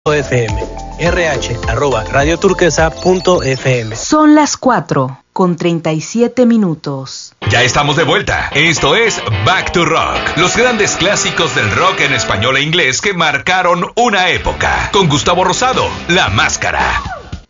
FM, rh@radioturquesa.fm. Son las 4:37. Ya estamos de vuelta. Esto es Back to Rock. Los grandes clásicos del rock en español e inglés que marcaron una época. Con Gustavo Rosado, La Máscara.